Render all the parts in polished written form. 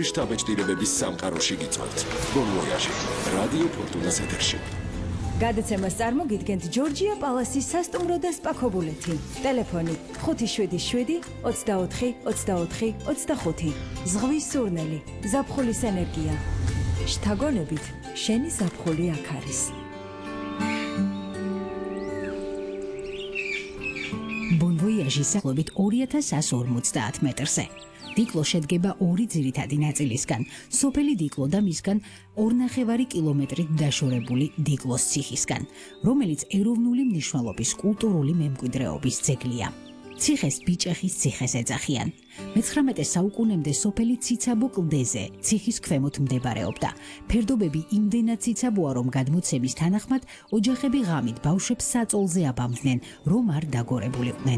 სრული შთაბეჭდილებების სამყაროში გიწევთ. Bon Voyage, რადიო ფორტუნას ეთერში. გადაცემას წარმოგიდგენთ ჯორჯია პალასის სასტუმრო და სპა ქობულეთი. ტელეფონი 577 24 24 25. ზღვის სურნელი, ზაფხულის ენერგია. შთაგონებით, შენი ზაფხული აქ არის. Bon Voyage-ის სახლობით 2150 მეტრზე. დიკლო შედგება ორი ძირითადი ნაწილისგან. სოფელი დიკლო და მისგან 2,5 კილომეტრით დაშორებული დიკლოს ციხისგან, რომელიც ეროვნული მნიშვნელობის კულტურული მემკვიდრეობის ძეგლია. ციხეს ბიჭეხის ციხეს ეძახიან. მე-19 საუკუნემდე სოფელი ციცაბო კლდეზე, ციხის ქვემოთ მდებარეობდა. ფერდობები იმდენად ციცაბოა, რომ გადმოცემის თანახმად ოჯახები ღამით ბავშვებს საწოლზე აბამდნენ, რომ არ დაგორებულიყვნენ.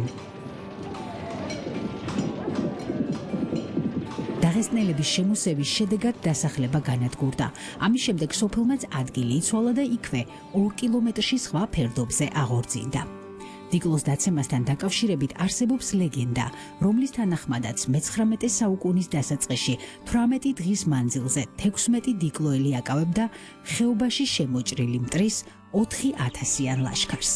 დაღესტნელების შემოსევის შედეგად დასახლება განადგურდა. ამის შემდეგ სოფელმაც ადგილი იცვალა და იქვე 2 კილომეტრში სხვა ფერდობზე აღორძინდა. დიკლოს დაცემასთან დაკავშირებით არსებობს ლეგენდა, რომლის თანახმადაც მე-19 საუკუნის დასაწყისში 18 დღის მანძილზე 16 დიკლოელი აკავებდა ხეობაში შემოჭრილი მტრის 4000-იან ლაშქარს.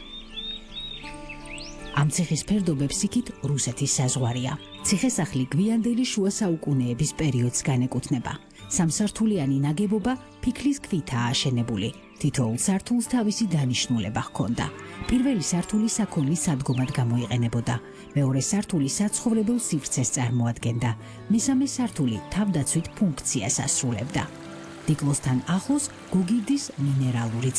ამ ციხის ფერდობებს იქით რუსეთის საზღვარია. ციხესახლი გვიანდელი შუა საუკუნეების პერიოდს განეკუთვნება. სამსართულიანი ნაგებობა ფიქლის ქვითაა აშენებული. თითოეულ სართულს თავისი დანიშნულება ჰქონდა. პირველი სართული საქონლის სადგომად გამოიყენებოდა. მეორე სართული საცხოვრებელ სივრცეს წარმოადგენდა. მესამე სართული თავდაცვით ფუნქციას ასრულებდა. დიკლოსთან ახლოს გოგირდის მინერალური